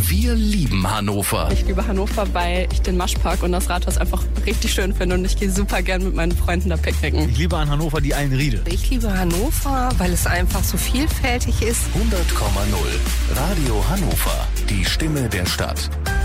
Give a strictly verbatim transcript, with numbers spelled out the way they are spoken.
Wir lieben Hannover. Ich liebe Hannover, weil ich den Maschpark und das Rathaus einfach richtig schön finde und ich gehe super gern mit meinen Freunden da picknicken. Ich liebe an Hannover die Eilenriede. Ich liebe Hannover, weil es einfach so vielfältig ist. hundert Komma null Radio Hannover. Die Stimme der Stadt.